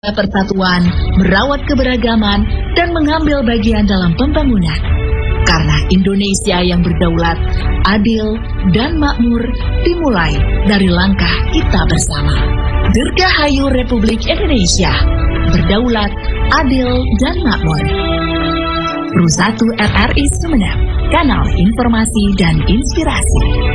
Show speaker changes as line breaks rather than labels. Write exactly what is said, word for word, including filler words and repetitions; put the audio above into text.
persatuan, merawat keberagaman, dan mengambil bagian dalam pembangunan. Karena Indonesia yang berdaulat, adil, dan makmur dimulai dari langkah kita bersama. Dirgahayu Republik Indonesia, berdaulat, adil, dan makmur. Ru satu R R I Sumeneb, kanal informasi dan inspirasi.